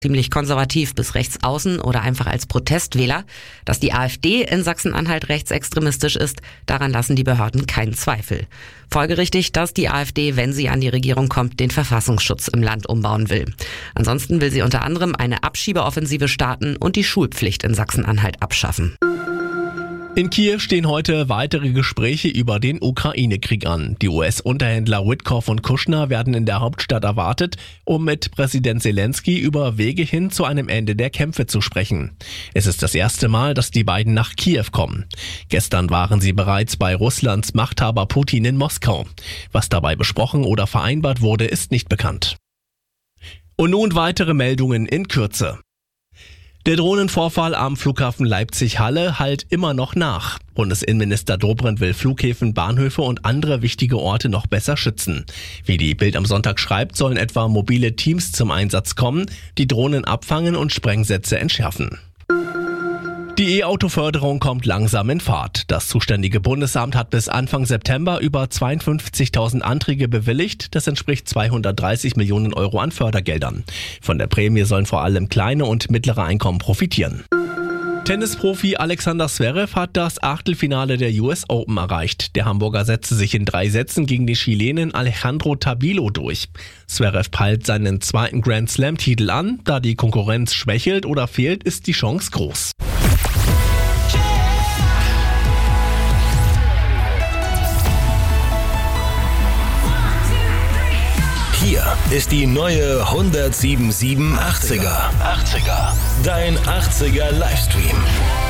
ziemlich konservativ bis rechts außen oder einfach als Protestwähler. Dass die AfD in Sachsen-Anhalt rechtsextremistisch ist, daran lassen die Behörden keinen Zweifel. Folgerichtig, dass die AfD, wenn sie an die Regierung kommt, den Verfassungsschutz im Land umbauen will. Ansonsten will sie unter anderem eine Abschiebeoffensive starten und die Schulpflicht in Sachsen-Anhalt abschaffen. In Kiew stehen heute weitere Gespräche über den Ukraine-Krieg an. Die US-Unterhändler Witkoff und Kushner werden in der Hauptstadt erwartet, um mit Präsident Zelensky über Wege hin zu einem Ende der Kämpfe zu sprechen. Es ist das erste Mal, dass die beiden nach Kiew kommen. Gestern waren sie bereits bei Russlands Machthaber Putin in Moskau. Was dabei besprochen oder vereinbart wurde, ist nicht bekannt. Und nun weitere Meldungen in Kürze. Der Drohnenvorfall am Flughafen Leipzig-Halle hallt immer noch nach. Bundesinnenminister Dobrindt will Flughäfen, Bahnhöfe und andere wichtige Orte noch besser schützen. Wie die Bild am Sonntag schreibt, sollen etwa mobile Teams zum Einsatz kommen, die Drohnen abfangen und Sprengsätze entschärfen. Die E-Auto-Förderung kommt langsam in Fahrt. Das zuständige Bundesamt hat bis Anfang September über 52.000 Anträge bewilligt. Das entspricht 230 Millionen Euro an Fördergeldern. Von der Prämie sollen vor allem kleine und mittlere Einkommen profitieren. Tennisprofi Alexander Zverev hat das Achtelfinale der US Open erreicht. Der Hamburger setzte sich in 3 Sätzen gegen den Chilenen Alejandro Tabilo durch. Zverev peilt seinen zweiten Grand Slam-Titel an. Da die Konkurrenz schwächelt oder fehlt, ist die Chance groß. Hier ist die neue 107.7 80er. Dein 80er Livestream.